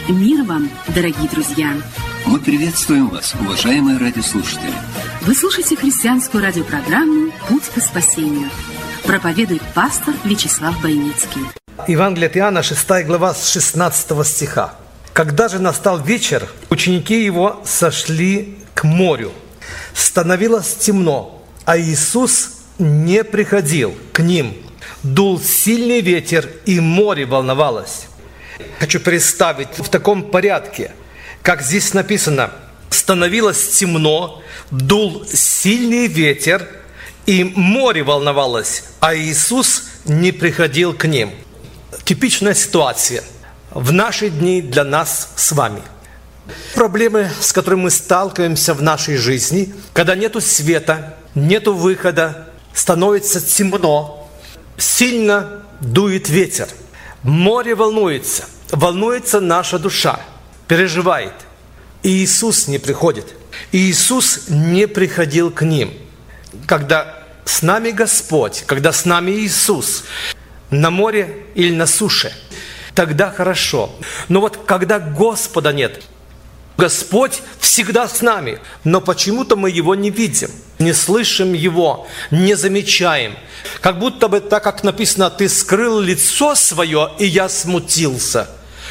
Мир вам, дорогие друзья! Мы приветствуем вас, уважаемые радиослушатели. Вы слушаете христианскую радиопрограмму «Путь к спасению». Проповедует пастор Вячеслав Бойницкий. Евангелие от Иоанна, 6 глава, с 16 стиха. «Когда же настал вечер, ученики его сошли к морю. Становилось темно, а Иисус не приходил к ним. Дул сильный ветер, и море волновалось». Хочу представить в таком порядке, как здесь написано: становилось темно, дул сильный ветер, и море волновалось, а Иисус не приходил к ним. Типичная ситуация в наши дни для нас с вами. Проблемы, с которыми мы сталкиваемся в нашей жизни, когда нету света, нету выхода, становится темно, сильно дует ветер. Море волнуется, волнуется наша душа, переживает. И Иисус не приходит. И Иисус не приходил к ним. Когда с нами Господь, когда с нами Иисус, на море или на суше, тогда хорошо. Но вот когда Господа нет, Господь всегда с нами, но почему-то мы Его не видим, не слышим Его, не замечаем. Как будто бы, так как написано, «Ты скрыл лицо свое, и я смутился».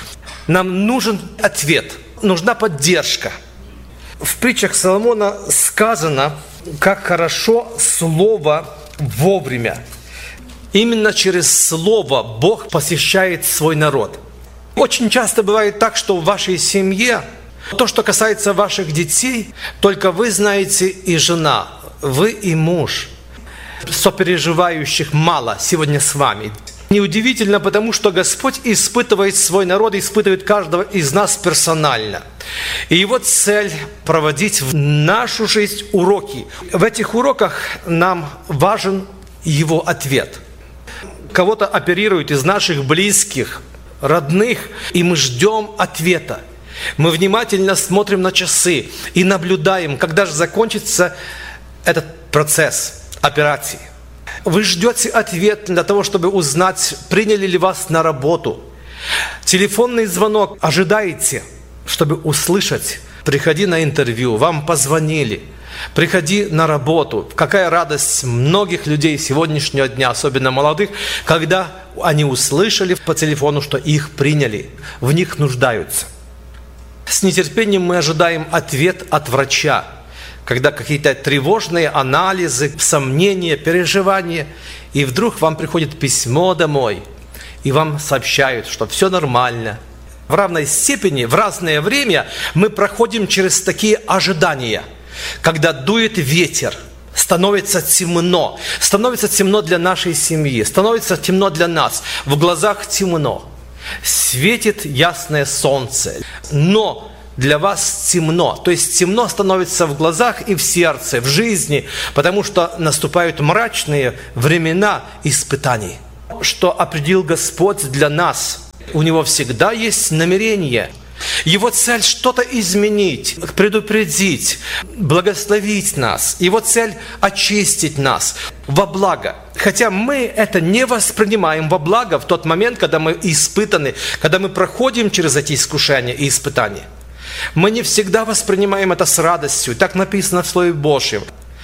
Нам нужен ответ, нужна поддержка. В притчах Соломона сказано, как хорошо слово вовремя. Именно через слово Бог посещает свой народ. Очень часто бывает так, что в вашей семье то, что касается ваших детей, только вы знаете и жена, вы и муж. Сопереживающих мало сегодня с вами. Неудивительно, потому что Господь испытывает свой народ, испытывает каждого из нас персонально. И Его цель – проводить в нашу жизнь уроки. В этих уроках нам важен Его ответ. Кого-то оперируют из наших близких, родных, и мы ждем ответа. Мы внимательно смотрим на часы и наблюдаем, когда же закончится этот процесс операции. Вы ждете ответ для того, чтобы узнать, приняли ли вас на работу. Телефонный звонок ожидаете, чтобы услышать: приходи на интервью, вам позвонили, приходи на работу. Какая радость многих людей сегодняшнего дня, особенно молодых, когда они услышали по телефону, что их приняли, в них нуждаются. С нетерпением мы ожидаем ответ от врача, когда какие-то тревожные анализы, сомнения, переживания, и вдруг вам приходит письмо домой, и вам сообщают, что все нормально. В равной степени, в разное время мы проходим через такие ожидания, когда дует ветер, становится темно для нашей семьи, становится темно для нас, в глазах темно. Светит ясное солнце, но для вас темно. То есть темно становится в глазах и в сердце, в жизни, потому что наступают мрачные времена испытаний. Что определил Господь для нас? У Него всегда есть намерение. Его цель что-то изменить, предупредить, благословить нас. Его цель очистить нас во благо. Хотя мы это не воспринимаем во благо в тот момент, когда мы испытаны, когда мы проходим через эти искушения и испытания. Мы не всегда воспринимаем это с радостью. Так написано в Слове Божьем.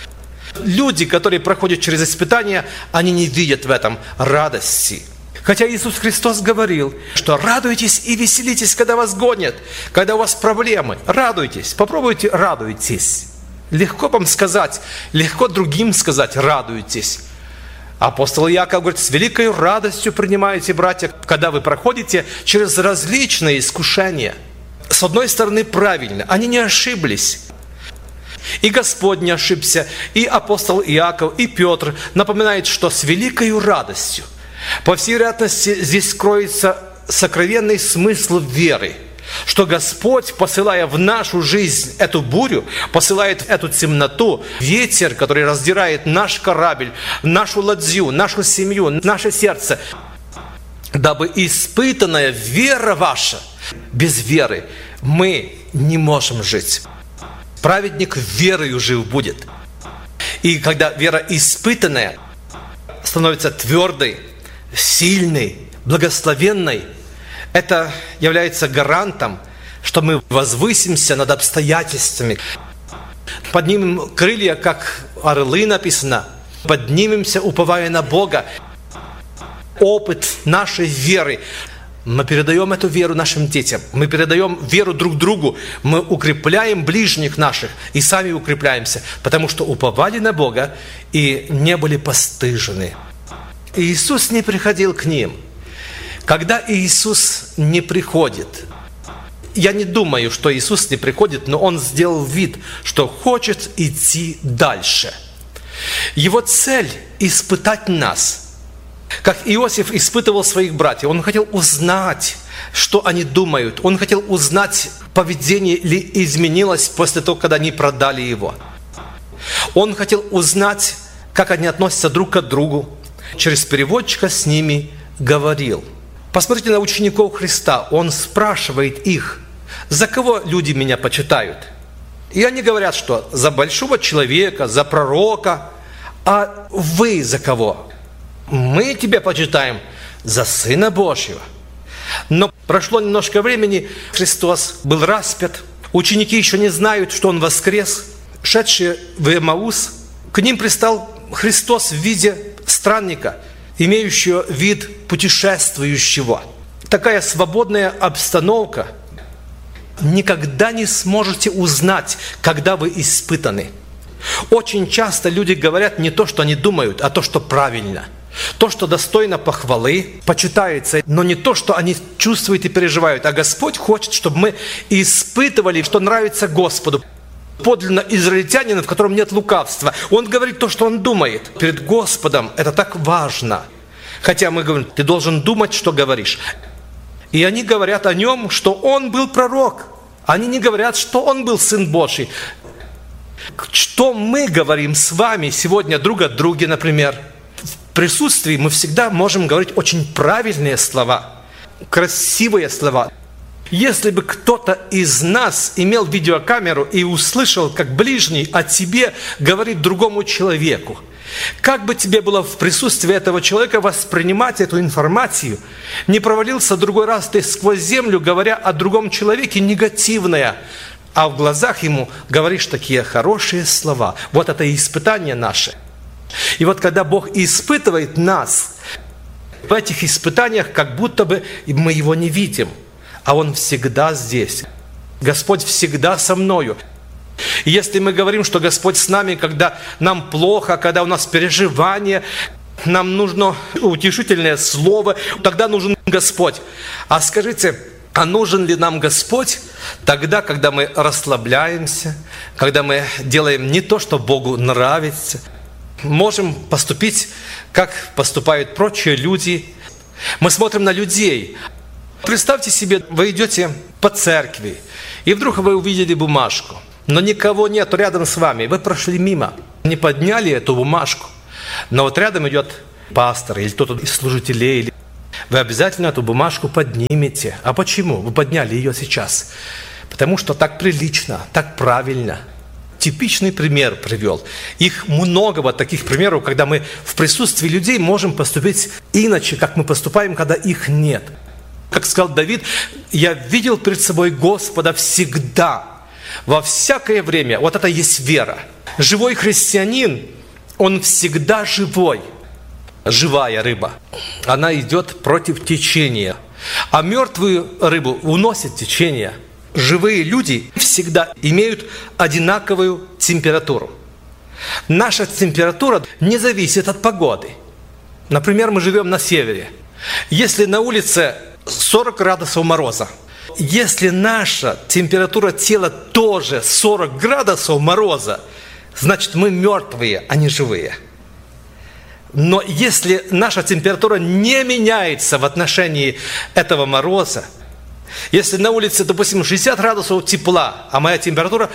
Люди, которые проходят через испытания, они не видят в этом радости. Хотя Иисус Христос говорил, что радуйтесь и веселитесь, когда вас гонят, когда у вас проблемы. Радуйтесь, попробуйте радуйтесь. Легко вам сказать, легко другим сказать радуйтесь. Апостол Иаков говорит: с великой радостью принимаете, братья, когда вы проходите через различные искушения. С одной стороны, правильно, они не ошиблись. И Господь не ошибся, и апостол Иаков, и Петр напоминают, что с великой радостью. По всей вероятности, здесь кроется сокровенный смысл веры, что Господь, посылая в нашу жизнь эту бурю, посылает эту темноту, ветер, который раздирает наш корабль, нашу ладью, нашу семью, наше сердце, дабы испытанная вера ваша, без веры мы не можем жить. Праведник верою жив будет. И когда вера испытанная становится твердой, сильной, благословенной, Это является гарантом, что мы возвысимся над обстоятельствами. Поднимем крылья, как орлы написано. Поднимемся, уповая на Бога. Опыт нашей веры. Мы передаем эту веру нашим детям. Мы передаем веру друг другу. Мы укрепляем ближних наших и сами укрепляемся, потому что уповали на Бога и не были постыжены. Иисус не приходил к ним. Когда Иисус не приходит, я не думаю, что Иисус не приходит, но Он сделал вид, что хочет идти дальше. Его цель – испытать нас. Как Иосиф испытывал своих братьев, он хотел узнать, что они думают. Он хотел узнать, поведение ли изменилось после того, когда они продали его. Он хотел узнать, как они относятся друг к другу. Через переводчика с ними говорил. Посмотрите на учеников Христа. Он спрашивает их, за кого люди меня почитают? И они говорят, что за большого человека, за пророка. А вы за кого? Мы тебя почитаем за Сына Божьего. Но прошло немножко времени, Христос был распят, ученики еще не знают, что Он воскрес. Шедшие в Эмаус, к ним пристал Христос в виде странника, имеющего вид путешествующего. Такая свободная обстановка. Никогда не сможете узнать, когда вы испытаны. Очень часто люди говорят не то, что они думают, а то, что правильно. То, что достойно похвалы, почитается, но не то, что они чувствуют и переживают. А Господь хочет, чтобы мы испытывали, что нравится Господу. Подлинно израильтянин, в котором нет лукавства. Он говорит то, что он думает. Перед Господом это так важно. Хотя мы говорим, ты должен думать, что говоришь. И они говорят о нем, что он был пророк. Они не говорят, что он был Сын Божий. Что мы говорим с вами сегодня друг о друге, например? В присутствии мы всегда можем говорить очень правильные слова, красивые слова. Если бы кто-то из нас имел видеокамеру и услышал, как ближний о тебе говорит другому человеку, как бы тебе было в присутствии этого человека воспринимать эту информацию? Не провалился другой раз ты сквозь землю, говоря о другом человеке негативное, а в глазах ему говоришь такие хорошие слова. Вот это испытание наше. И вот когда Бог испытывает нас, в этих испытаниях как будто бы мы Его не видим, а Он всегда здесь. Господь всегда со мною. И если мы говорим, что Господь с нами, когда нам плохо, когда у нас переживания, нам нужно утешительное слово, тогда нужен Господь. А скажите, а нужен ли нам Господь тогда, когда мы расслабляемся, когда мы делаем не то, что Богу нравится? Можем поступить, как поступают прочие люди. Мы смотрим на людей. Представьте себе, вы идете по церкви, и вдруг вы увидели бумажку, но никого нет рядом с вами. Вы прошли мимо, не подняли эту бумажку, но вот рядом идет пастор или кто-то из служителей. Вы обязательно эту бумажку поднимете. А почему? Вы подняли ее сейчас. Потому что так прилично, так правильно. Типичный пример привел. Их много вот таких примеров, когда мы в присутствии людей можем поступить иначе, как мы поступаем, когда их нет. Как сказал Давид, я видел перед собой Господа всегда, во всякое время. Вот это есть вера. Живой христианин, он всегда живой. Живая рыба. Она идет против течения. А мертвую рыбу уносит течение. Живые люди всегда имеют одинаковую температуру. Наша температура не зависит от погоды. Например, мы живем на севере. Если на улице 40 градусов мороза, если наша температура тела тоже 40 градусов мороза, значит мы мертвые, а не живые. Но если наша температура не меняется в отношении этого мороза, если на улице, допустим, 60 градусов тепла, а моя температура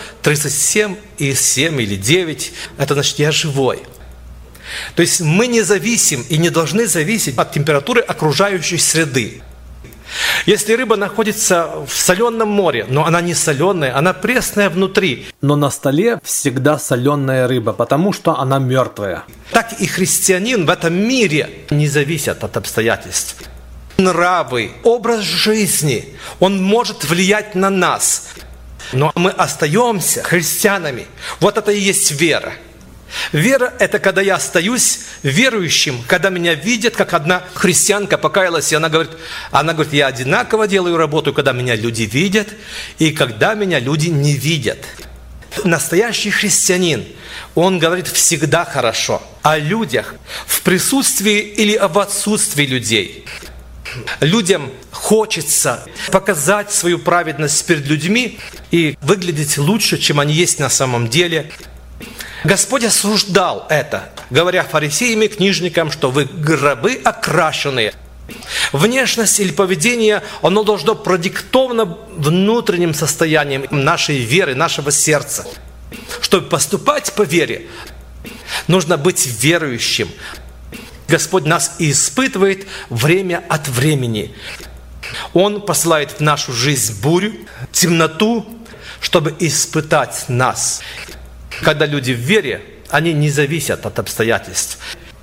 37,7 или 9, это значит, я живой. То есть мы не зависим и не должны зависеть от температуры окружающей среды. Если рыба находится в соленом море, но она не соленая, она пресная внутри. Но на столе всегда соленая рыба, потому что она мертвая. Так и христианин в этом мире не зависит от обстоятельств. нравы, образ жизни, он может влиять на нас. Но мы остаемся христианами. Вот это и есть вера. Вера – это когда я остаюсь верующим, когда меня видят, как одна христианка покаялась, и она говорит, я одинаково делаю работу, когда меня люди видят, и когда меня люди не видят. Настоящий христианин, он говорит всегда хорошо о людях, в присутствии или в отсутствии людей. Людям хочется показать свою праведность перед людьми и выглядеть лучше, чем они есть на самом деле. Господь осуждал это, говоря фарисеям и книжникам, что вы гробы окрашенные. Внешность или поведение, оно должно продиктовано внутренним состоянием нашей веры, нашего сердца. Чтобы поступать по вере, нужно быть верующим. Господь нас испытывает время от времени. Он посылает в нашу жизнь бурю, темноту, чтобы испытать нас. Когда люди в вере, они не зависят от обстоятельств.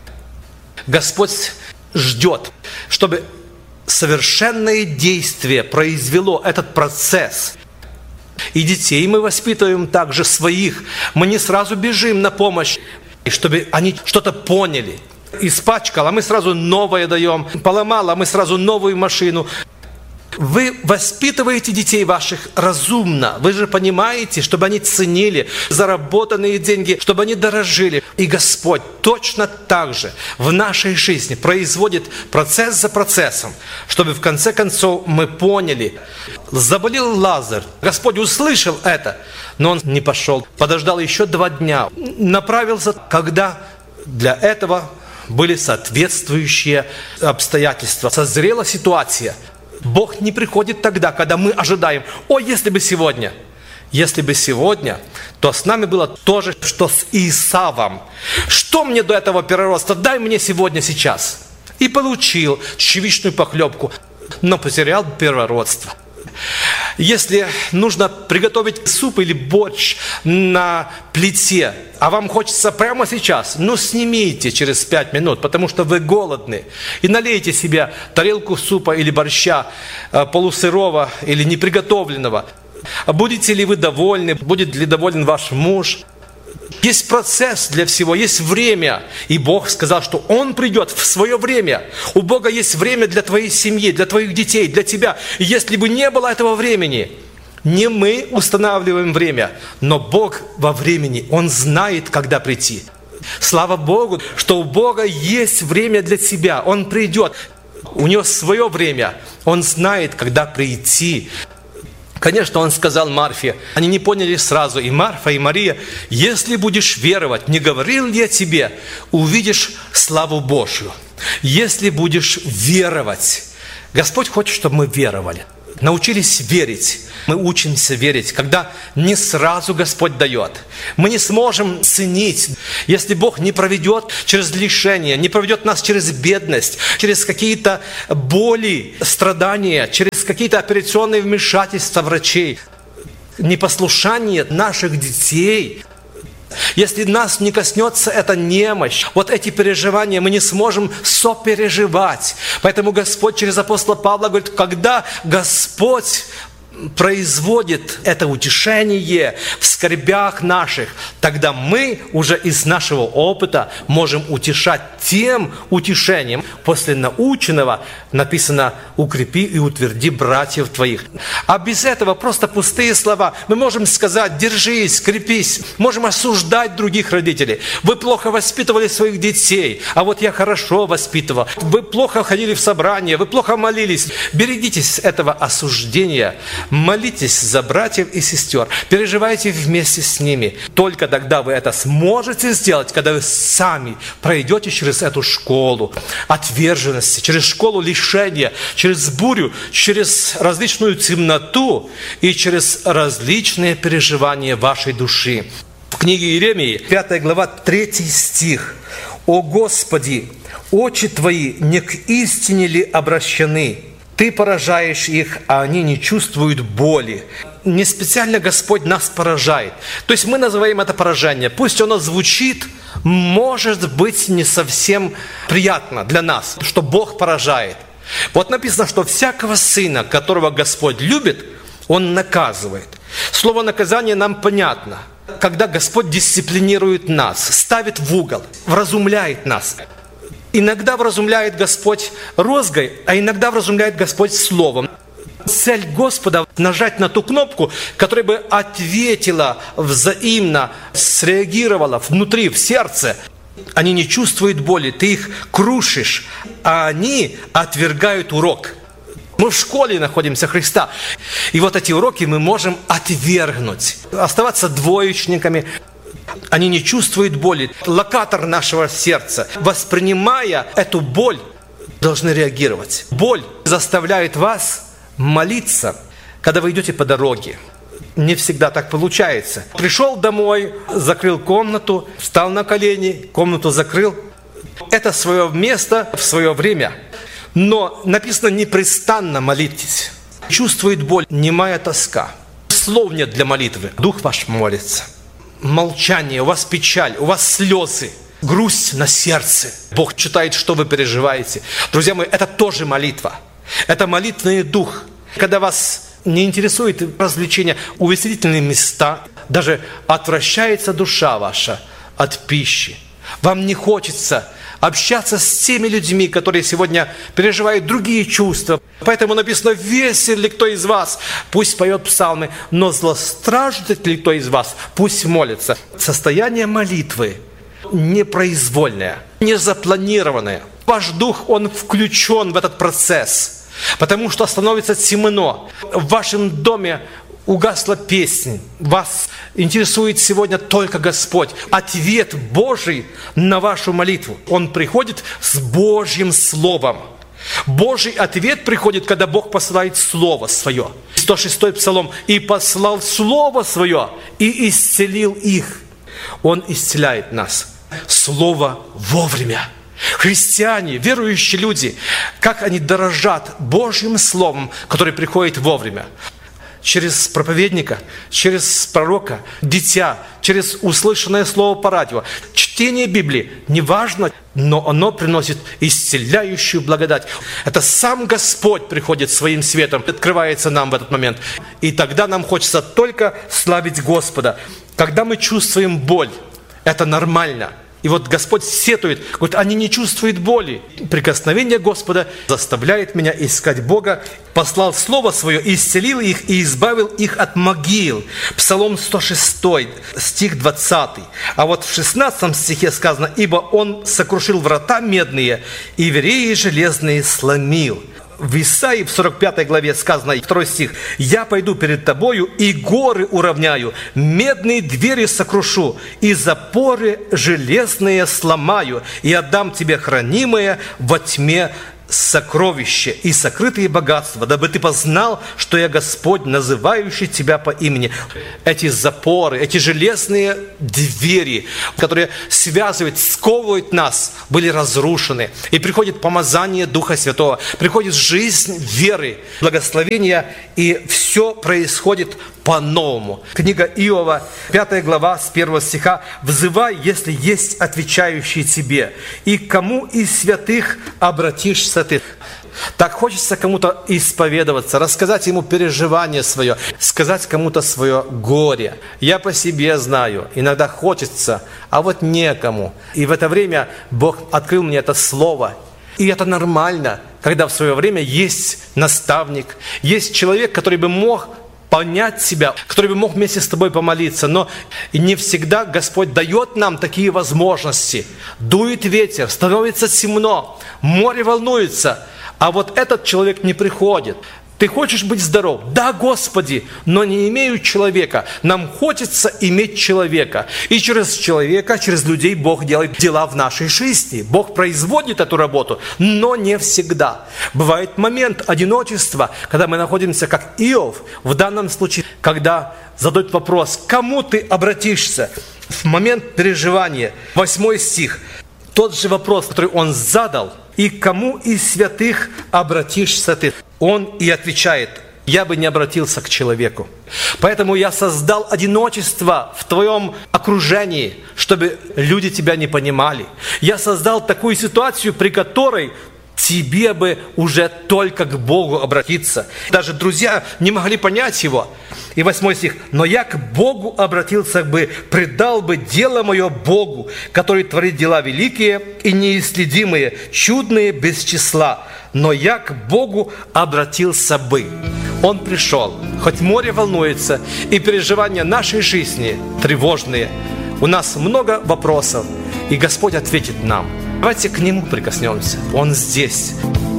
Господь ждет, чтобы совершенное действие произвело этот процесс. И детей мы воспитываем также своих. Мы не сразу бежим на помощь, чтобы они что-то поняли. Испачкал, а мы сразу новое даем. Поломал, а мы сразу новую машину. Вы воспитываете детей ваших разумно. Вы же понимаете, чтобы они ценили заработанные деньги, чтобы они дорожили. И Господь точно так же в нашей жизни производит процесс за процессом, чтобы в конце концов мы поняли. Заболел Лазарь. Господь услышал это, но он не пошел. Подождал еще 2 дня. Направился, когда для этого были соответствующие обстоятельства. Созрела ситуация. Бог не приходит тогда, когда мы ожидаем, если бы сегодня. Если бы сегодня, то с нами было то же, что с Исавом. Что мне до этого перероста? Дай мне сегодня, сейчас. И получил чечевичную похлебку, но потерял первородство. Если нужно приготовить суп или борщ на плите, а вам хочется прямо сейчас, снимите через 5 минут, потому что вы голодны. И налейте себе тарелку супа или борща полусырого или неприготовленного. Будете ли вы довольны? Будет ли доволен ваш муж? Есть процесс для всего, есть время. И Бог сказал, что Он придет в свое время. У Бога есть время для твоей семьи, для твоих детей, для тебя. И если бы не было этого времени, не мы устанавливаем время, но Бог во времени, Он знает, когда прийти. Слава Богу, что у Бога есть время для тебя. Он придет, у Него свое время. Он знает, когда прийти. Конечно, Он сказал Марфе, они не поняли сразу, и Марфа, и Мария, если будешь веровать, не говорил ли я тебе, увидишь славу Божью. Если будешь веровать, Господь хочет, чтобы мы веровали, научились верить. Мы учимся верить, когда не сразу Господь дает. Мы не сможем ценить, если Бог не проведет через лишение, не проведет нас через бедность, через какие-то боли, страдания, через какие-то операционные вмешательства врачей, непослушание наших детей. Если нас не коснется эта немощь, вот эти переживания мы не сможем сопереживать. Поэтому Господь через апостола Павла говорит, когда Господь производит это утешение в скорбях наших, тогда мы уже из нашего опыта можем утешать тем утешением. После наученного написано «укрепи и утверди братьев твоих». А без этого просто пустые слова. Мы можем сказать «держись, крепись». Можем осуждать других родителей. Вы плохо воспитывали своих детей, а вот я хорошо воспитывал. Вы плохо ходили в собрание, вы плохо молились. Берегитесь этого осуждения. Молитесь за братьев и сестер, переживайте вместе с ними. Только тогда вы это сможете сделать, когда вы сами пройдете через эту школу отверженности, через школу лишения, через бурю, через различную темноту и через различные переживания вашей души. В книге Иеремии, 5 глава, 3 стих. «О Господи, очи Твои не к истине ли обращены? Ты поражаешь их, а они не чувствуют боли». Не специально Господь нас поражает. То есть мы называем это поражение. Пусть оно звучит, может быть, не совсем приятно для нас, что Бог поражает. Вот написано, что всякого сына, которого Господь любит, Он наказывает. Слово «наказание» нам понятно. Когда Господь дисциплинирует нас, ставит в угол, вразумляет нас. Иногда вразумляет Господь розгой, а иногда вразумляет Господь словом. Цель Господа – нажать на ту кнопку, которая бы ответила взаимно, среагировала внутри, в сердце. Они не чувствуют боли, ты их крушишь, а они отвергают урок. Мы в школе находимся Христа. И вот эти уроки мы можем отвергнуть, оставаться двоечниками. Они не чувствуют боли. Локатор нашего сердца, воспринимая эту боль, должны реагировать. Боль заставляет вас молиться, когда вы идете по дороге. Не всегда так получается. Пришел домой, закрыл комнату, встал на колени, комнату закрыл. Это свое место в свое время. Но написано: непрестанно молитесь. Чувствует боль, немая тоска. Слов нет для молитвы. Дух ваш молится. Молчание, у вас печаль, у вас слезы, грусть на сердце. Бог читает, что вы переживаете. Друзья мои, это тоже молитва. Это молитвенный дух. Когда вас не интересует развлечения, увеселительные места, даже отвращается душа ваша от пищи. Вам не хочется общаться с теми людьми, которые сегодня переживают другие чувства. Поэтому написано: весел ли кто из вас, пусть поет псалмы, но злостраждет ли кто из вас, пусть молится. Состояние молитвы непроизвольное, не запланированное. Ваш дух, он включен в этот процесс, потому что становится темно. В вашем доме угасла песня. Вас интересует сегодня только Господь. Ответ Божий на вашу молитву, он приходит с Божьим Словом. Божий ответ приходит, когда Бог посылает Слово Свое. 106-й Псалом. «И послал Слово Свое, и исцелил их». Он исцеляет нас. Слово вовремя. Христиане, верующие люди, как они дорожат Божьим Словом, которое приходит вовремя. Через проповедника, через пророка, дитя, через услышанное слово по радио. Чтение Библии, неважно, но оно приносит исцеляющую благодать. Это сам Господь приходит своим светом, открывается нам в этот момент. И тогда нам хочется только славить Господа. Когда мы чувствуем боль, это нормально. И вот Господь сетует, говорит: они не чувствуют боли. Прикосновение Господа заставляет меня искать Бога. Послал Слово Свое, исцелил их и избавил их от могил. Псалом 106, стих 20. А вот в 16 стихе сказано: ибо Он сокрушил врата медные, и вереи железные сломил. В Исаии в 45 главе сказано, 2 стих: «Я пойду перед тобою, и горы уравняю, медные двери сокрушу, и запоры железные сломаю, и отдам тебе хранимое во тьме сокровища и сокрытые богатства, дабы ты познал, что я Господь, называющий тебя по имени». Эти запоры, эти железные двери, которые связывают, сковывают нас, были разрушены. И приходит помазание Духа Святого, приходит жизнь веры, благословения, и все происходит по-новому. Книга Иова, 5 глава, с 1 стиха. «Взывай, если есть отвечающие тебе, и к кому из святых обратишься ты». Так хочется кому-то исповедоваться, рассказать ему переживание свое, сказать кому-то свое горе. Я по себе знаю, иногда хочется, а вот некому. И в это время Бог открыл мне это слово. И это нормально, когда в свое время есть наставник, есть человек, который бы мог понять себя, который бы мог вместе с тобой помолиться. Но не всегда Господь дает нам такие возможности. Дует ветер, становится темно, море волнуется, а вот этот человек не приходит. Ты хочешь быть здоров? Да, Господи, но не имею человека. Нам хочется иметь человека. И через человека, через людей Бог делает дела в нашей жизни. Бог производит эту работу, но не всегда. Бывает момент одиночества, когда мы находимся как Иов. В данном случае, когда задают вопрос: кому ты обратишься? В момент переживания. 8 стих. Тот же вопрос, который он задал: и к кому из святых обратишься ты? Он и отвечает: я бы не обратился к человеку. Поэтому я создал одиночество в твоем окружении, чтобы люди тебя не понимали. Я создал такую ситуацию, при которой тебе бы уже только к Богу обратиться. Даже друзья не могли понять его. И 8 стих. «Но я к Богу обратился бы, предал бы дело мое Богу, который творит дела великие и неисследимые, чудные без числа. Но я к Богу обратился бы». Он пришел. Хоть море волнуется, и переживания нашей жизни тревожные. У нас много вопросов, и Господь ответит нам. Давайте к Нему прикоснемся. Он здесь.